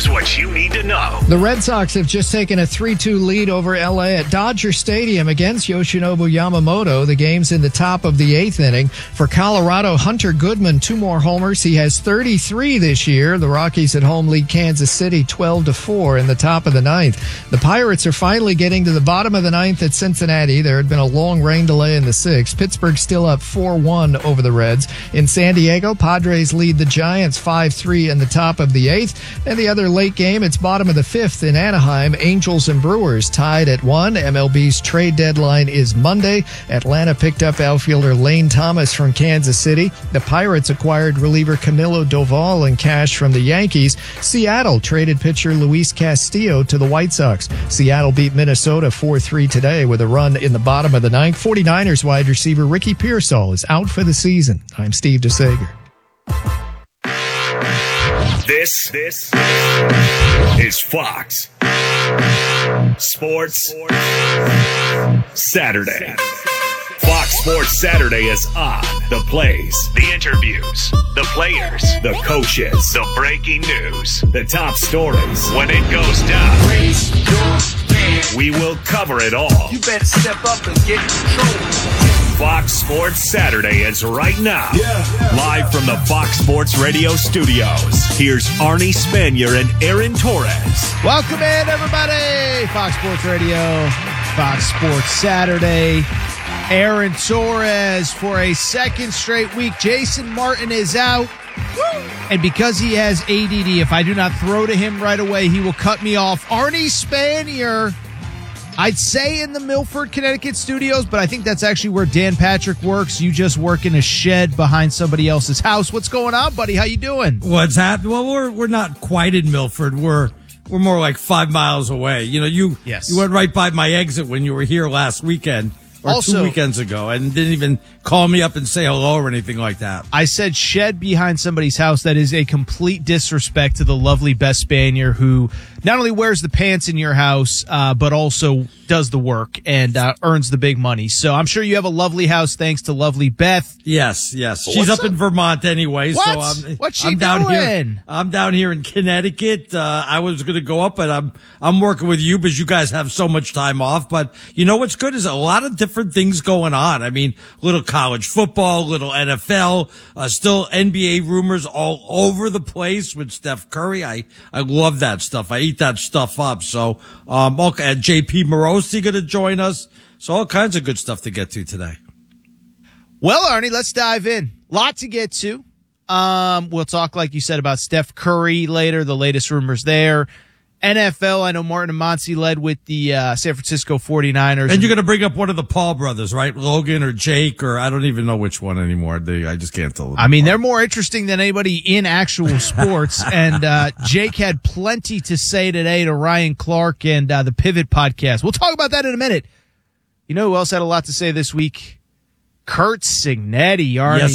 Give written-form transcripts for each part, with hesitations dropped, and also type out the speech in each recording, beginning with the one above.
Here's what you need to know. The Red Sox have just taken a 3-2 lead over L.A. at Dodger Stadium against Yoshinobu Yamamoto. The game's in the top of the 8th inning. For Colorado, Hunter Goodman, 2 more homers. He has 33 this year. The Rockies at home lead Kansas City 12-4 in the top of the 9th. The Pirates are finally getting to the bottom of the 9th at Cincinnati. There had been a long rain delay in the 6th. Pittsburgh still up 4-1 over the Reds. In San Diego, Padres lead the Giants 5-3 in the top of the 8th. And the other late game, it's bottom of the 5th in Anaheim. Angels and Brewers tied at 1. MLB's trade deadline is Monday. Atlanta picked up outfielder Lane Thomas from Kansas City. The Pirates acquired reliever Camilo Doval in cash from the Yankees. Seattle traded pitcher Luis Castillo to the White Sox. Seattle beat Minnesota 4-3 today with a run in the bottom of the 9th. 49ers wide receiver Ricky Pearsall is out for the season. I'm Steve DeSager. This is Fox Sports Saturday. Fox Sports Saturday is on. The plays, the interviews, the players, the coaches, the breaking news, the top stories. When it goes down, we will cover it all. You better step up and get in control. Fox Sports Saturday is right now. Live from the Fox Sports Radio studios. Here's Arnie Spanier and Aaron Torres. Welcome in, everybody. Fox Sports Radio, Fox Sports Saturday. Aaron Torres for a second straight week. Jason Martin is out. And because he has ADD, if I do not throw to him right away, he will cut me off. Arnie Spanier, I'd say in the Milford, Connecticut studios, but I think that's actually where Dan Patrick works. You just work in a shed behind somebody else's house. What's going on, buddy? How you doing? What's happening? Well, we're not quite in Milford. We're more like 5 miles away. You know, you went right by my exit when you were here last weekend. Or also, 2 weekends ago, and didn't even call me up and say hello or anything like that. I said shed behind somebody's house. That is a complete disrespect to the lovely Beth Spanier, who not only wears the pants in your house, but also does the work and earns the big money. So I'm sure you have a lovely house thanks to lovely Beth. Yes. She's up in Vermont anyway. What? So What's she down doing? Here. I'm down here in Connecticut. I was going to go up, but I'm working with you because you guys have so much time off. But you know what's good is a lot of different things going on. I mean, little college football, little NFL, still NBA rumors all over the place with Steph Curry. I love that stuff. I eat that stuff up. So, okay, JP Morosi going to join us. So all kinds of good stuff to get to today. Well, Arnie, let's dive in. Lot to get to. We'll talk, like you said, about Steph Curry later, the latest rumors there. NFL, I know Martin and Monty led with the San Francisco 49ers. And you're going to bring up one of the Paul brothers, right? Logan or Jake, or I don't even know which one anymore. I just can't tell them. I mean, they're more interesting than anybody in actual sports. And Jake had plenty to say today to Ryan Clark and the Pivot podcast. We'll talk about that in a minute. You know who else had a lot to say this week? Kurt Signetti.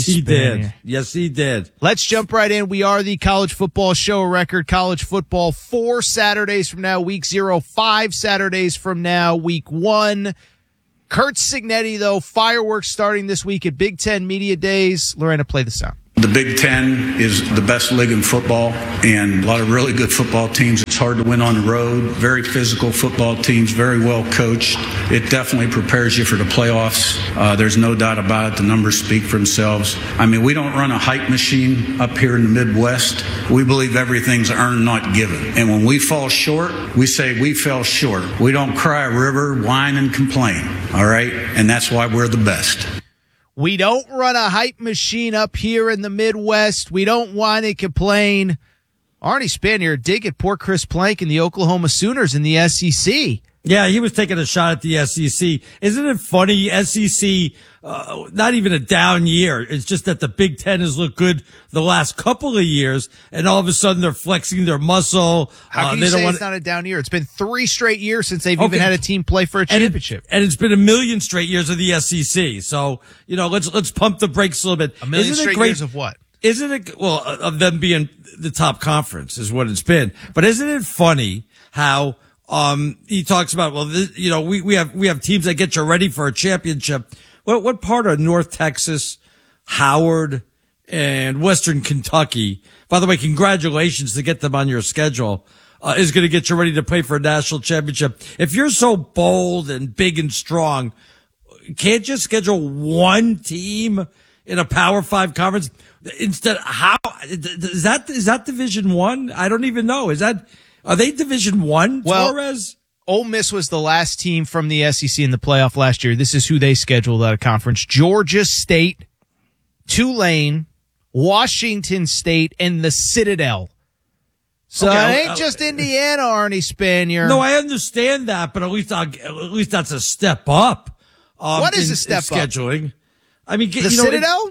Yes, he did. Let's jump right in. We are the College Football Show Record. College football 4 Saturdays from now, week 0, 5 Saturdays from now, week 1. Kurt Signetti, though, fireworks starting this week at Big Ten Media Days. Lorena, play the sound. The Big Ten is the best league in football and a lot of really good football teams. It's hard to win on the road. Very physical football teams, very well coached. It definitely prepares you for the playoffs. There's no doubt about it. The numbers speak for themselves. I mean, we don't run a hype machine up here in the Midwest. We believe everything's earned, not given. And when we fall short, we say we fell short. We don't cry a river, whine, and complain. All right? And that's why we're the best. We don't run a hype machine up here in the Midwest. We don't whine and complain. Arnie Spanier, dig at poor Chris Plank and the Oklahoma Sooners in the SEC. Yeah, he was taking a shot at the SEC. Isn't it funny? SEC, not even a down year. It's just that the Big Ten has looked good the last couple of years, and all of a sudden they're flexing their muscle. How can you say it's not a down year? It's been 3 straight years since they've even had a team play for a championship. And it's been a million straight years of the SEC. So, you know, let's pump the brakes a little bit. A million straight years of what? Isn't it, well, of them being the top conference is what it's been. But isn't it funny how he talks about, well, you know, we have teams that get you ready for a championship. What part of North Texas, Howard, and Western Kentucky. By the way, congratulations to get them on your schedule. Is going to get you ready to play for a national championship. If you're so bold and big and strong, can't you schedule one team in a Power 5 conference instead? How is that Division 1? I don't even know. Are they Division 1? Well, Torres? Ole Miss was the last team from the SEC in the playoff last year. This is who they scheduled out of conference: Georgia State, Tulane, Washington State, and the Citadel. So Okay, it ain't just Indiana, Arnie Spanier. No, I understand that, but at least that's a step up. What is in, a step in up? scheduling? I mean, The Citadel?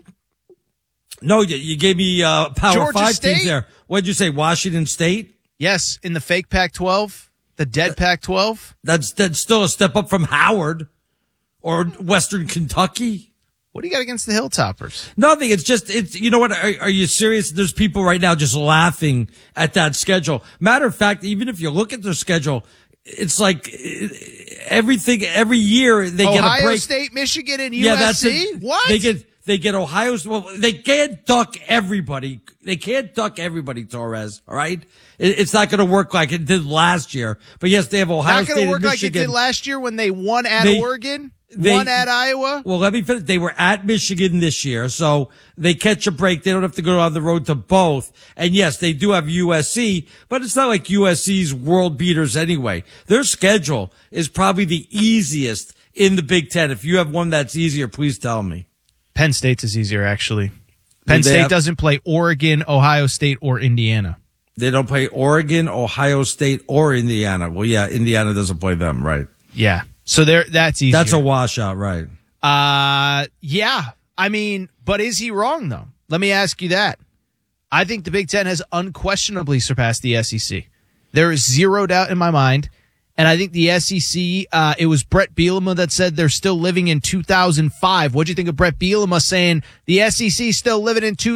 No, you gave me Power Georgia 5 State? teams there. What did you say? Washington State? Yes, in the fake Pac-12, the dead Pac-12. That's still a step up from Howard or Western Kentucky. What do you got against the Hilltoppers? Nothing. It's you know what? Are you serious? There's people right now just laughing at that schedule. Matter of fact, even if you look at their schedule, it's like everything every year they get a break. Ohio State, Michigan, and USC? Yeah, that's it. What? They get Ohio. Well, they can't duck everybody. They can't duck everybody, Torres. All right. It's not going to work like it did last year. But yes, they have Ohio Not State going to and work like it Michigan. did last year when they won at Oregon, won at Iowa. Well, let me finish. They were at Michigan this year, so they catch a break. They don't have to go on the road to both. And yes, they do have USC, but it's not like USC's world beaters anyway. Their schedule is probably the easiest in the Big Ten. If you have one that's easier, please tell me. Penn State's is easier, actually. Penn State doesn't play Oregon, Ohio State, or Indiana. They don't play Oregon, Ohio State, or Indiana. Well, yeah, Indiana doesn't play them, right? Yeah. So that's easier. That's a washout, right? Yeah. I mean, but is he wrong, though? Let me ask you that. I think the Big Ten has unquestionably surpassed the SEC. There is zero doubt in my mind. And I think the SEC, it was Brett Bielema that said they're still living in 2005. What'd you think of Brett Bielema saying the SEC still living in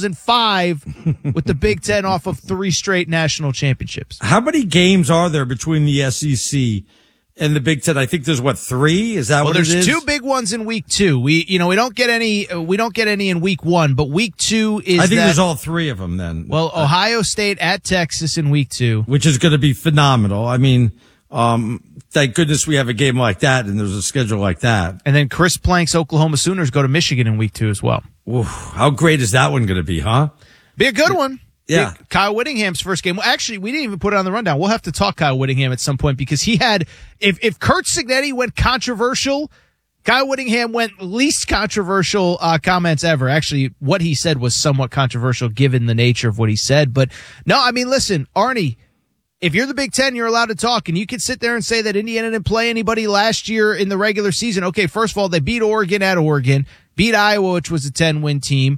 2005 with the Big Ten off of 3 straight national championships? How many games are there between the SEC and the Big Ten? I think there's 3. Is that what it is? There's 2 big ones in week 2. We don't get any in week 1, but week 2 is I think there's all 3 of them then. Well, Ohio State at Texas in week 2, which is going to be phenomenal. I mean, thank goodness we have a game like that and there's a schedule like that. And then Chris Plank's Oklahoma Sooners go to Michigan in week 2 as well. Oof, how great is that one going to be, huh? Be a good one. Yeah. Kyle Whittingham's first game. Well, actually, we didn't even put it on the rundown. We'll have to talk Kyle Whittingham at some point because he had, if Kurt Cignetti went controversial, Kyle Whittingham went least controversial comments ever. Actually, what he said was somewhat controversial given the nature of what he said. But no, I mean, listen, Arnie, if you're the Big Ten, you're allowed to talk, and you can sit there and say that Indiana didn't play anybody last year in the regular season. Okay, first of all, they beat Oregon at Oregon, beat Iowa, which was a 10-win team.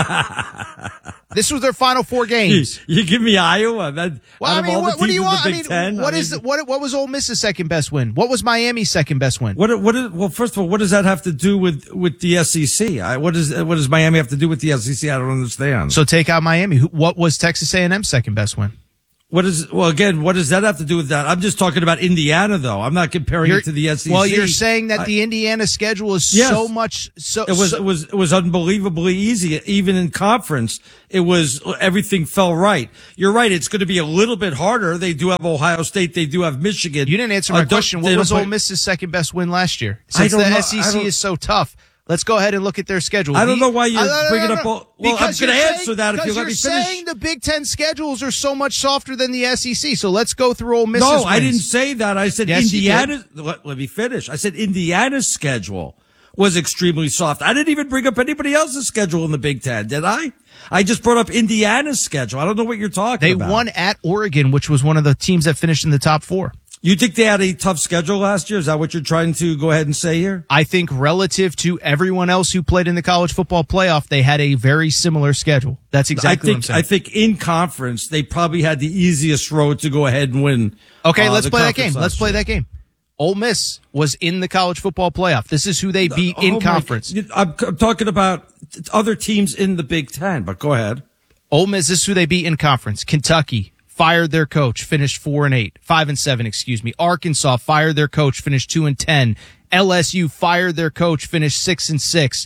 This was their final 4 games. You give me Iowa. What do you want? What was Ole Miss's second best win? What was Miami's second best win? Well, first of all, what does that have to do with the SEC? What does Miami have to do with the SEC? I don't understand. So take out Miami. What was Texas A&M's second best win? What does that have to do with that? I'm just talking about Indiana, though. I'm not comparing it to the SEC. Well, you're saying that the Indiana schedule is so much. It was unbelievably easy, even in conference. Everything fell right. You're right. It's going to be a little bit harder. They do have Ohio State. They do have Michigan. You didn't answer my question. What was Ole Miss's second best win last year? Since the SEC is so tough. Let's go ahead and look at their schedule. I don't know why you're bringing up. Well, I'm going to answer that if you let me finish. You're saying the Big Ten schedules are so much softer than the SEC. So let's go through Ole Miss's wins. I didn't say that. I said yes, Indiana. Let me finish. I said Indiana's schedule was extremely soft. I didn't even bring up anybody else's schedule in the Big Ten, did I? I just brought up Indiana's schedule. I don't know what you're talking about. They won at Oregon, which was one of the teams that finished in the top 4. You think they had a tough schedule last year? Is that what you're trying to go ahead and say here? I think relative to everyone else who played in the college football playoff, they had a very similar schedule. That's exactly what I'm saying. I think in conference, they probably had the easiest road to go ahead and win. Okay, let's play that game. Let's play that game. Ole Miss was in the college football playoff. This is who they beat in conference. I'm talking about other teams in the Big Ten, but go ahead. Ole Miss, this is who they beat in conference. Kentucky fired their coach, finished 5-7, excuse me. Arkansas fired their coach, finished 2-10. LSU fired their coach, finished 6-6.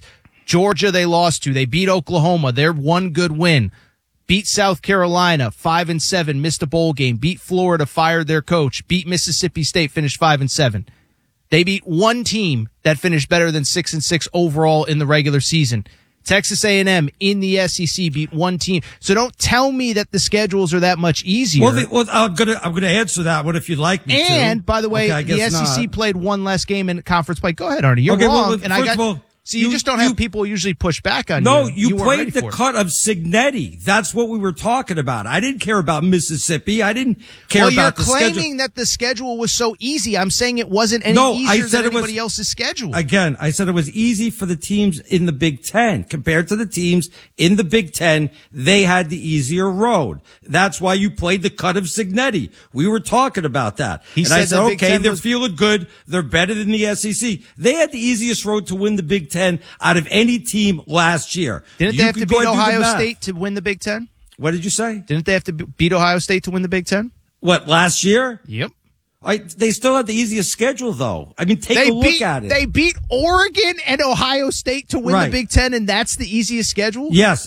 Georgia they lost to. They beat Oklahoma. They're one good win. Beat South Carolina 5-7, missed a bowl game. Beat Florida, fired their coach. Beat Mississippi State, finished 5-7. They beat one team that finished better than 6-6 overall in the regular season. Texas A&M in the SEC beat one team. So don't tell me that the schedules are that much easier. Well, I'm gonna answer that one if you'd like me to. And by the way, okay, the SEC not. played one less game in conference play. Go ahead, Arnie. You're Okay, wrong. well, first of all, so you just don't have people usually push back on you. No, you weren't played ready the for it. cut of Signetti. That's what we were talking about. I didn't care about Mississippi. I didn't care about the schedule. You're claiming that the schedule was so easy. I'm saying it wasn't any easier than anybody else's schedule. Again, I said it was easy for the teams in the Big Ten. Compared to the teams in the Big Ten, they had the easier road. That's why you played the cut of Signetti. We were talking about that. I said, okay, they're feeling good. They're better than the SEC. They had the easiest road to win the Big Ten out of any team last year. Didn't they have to beat Ohio State to win the Big Ten? What did you say? Didn't they have to beat Ohio State to win the Big Ten? What, last year? Yep. They still had the easiest schedule, though. I mean, take a look at it. They beat Oregon and Ohio State to win the Big Ten, and that's the easiest schedule? Yes.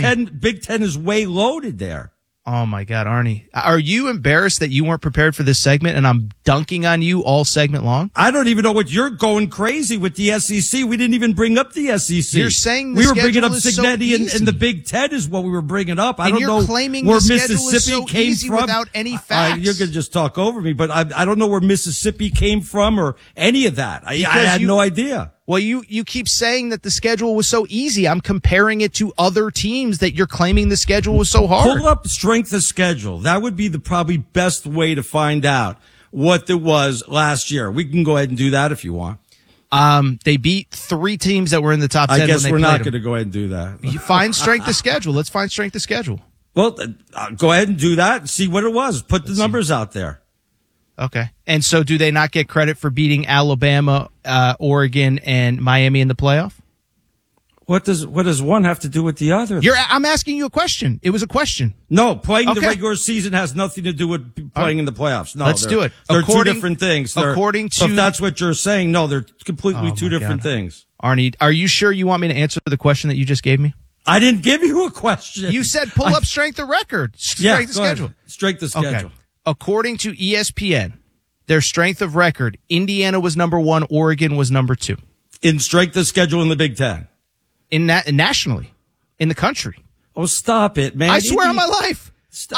Big Ten is way loaded there. Oh, my God, Arnie. Are you embarrassed that you weren't prepared for this segment and I'm dunking on you all segment long? I don't even know what you're going crazy with the SEC. We didn't even bring up the SEC. You're saying the we were bringing up Signetti and the Big Ten is what we were bringing up. I don't know claiming where the Mississippi came from without any facts. You're going to just talk over me, but I don't know where Mississippi came from or any of that. I had no idea. Well, you keep saying that the schedule was so easy. I'm comparing it to other teams that you're claiming the schedule was so hard. Pull up strength of schedule. That would be the probably best way to find out what it was last year. We can go ahead and do that if you want. They beat three teams that were in the top 10. I guess we're not going to go ahead and do that. You find strength of schedule. Let's find strength of schedule. Well, go ahead and do that and see what it was. Put the numbers out there. Okay. And so do they not get credit for beating Alabama, Oregon, and Miami in the playoff? What does one have to do with the other? I'm asking you a question. It was a question. No, playing the regular season has nothing to do with playing in the playoffs. No, let's do it. They're two different things. So if that's what you're saying, no, they're completely two different things. Arnie, are you sure you want me to answer the question that you just gave me? I didn't give you a question. You said pull up strength of record. Strength of schedule. Ahead. Strength of schedule. Okay. According to ESPN, their strength of record, Indiana was number 1, Oregon was number 2. In strength of schedule in the Big Ten. Nationally. In the country. Oh, stop it, man. I swear on my life.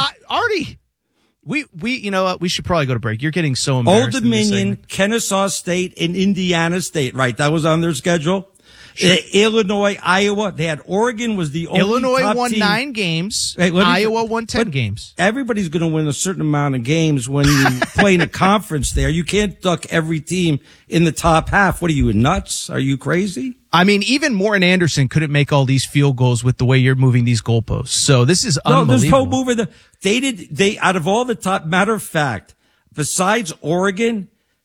Artie, we you know what? We should probably go to break. You're getting so embarrassed. Old Dominion, Kennesaw State, and Indiana State. Right, that was on their schedule. Sure. Illinois, Iowa. They had Oregon was the only Illinois top won team. 9 games. Iowa won 10 games. Everybody's going to win a certain amount of games when you play in a conference there. You can't duck every team in the top half. What are you, nuts? Are you crazy? I mean, even Morton Anderson couldn't make all these field goals with the way you're moving these goalposts. So this is unbelievable. No, there's no moving. They out of all the top, matter of fact, besides Oregon,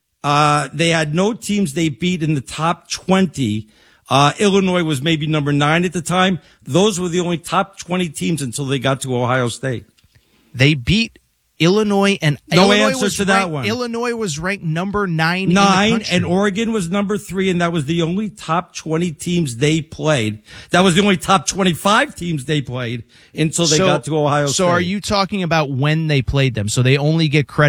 they had no teams they beat in the top 20. Illinois was maybe number 9 at the time. Those were the only top 20 teams until they got to Ohio State. They beat Illinois and no Illinois answer was to that one. Illinois was ranked number 9 in the country. And Oregon was number 3, and that was the only top 20 teams they played. That was the only top 25 teams they played until they got to Ohio State. So are you talking about when they played them? So they only get credit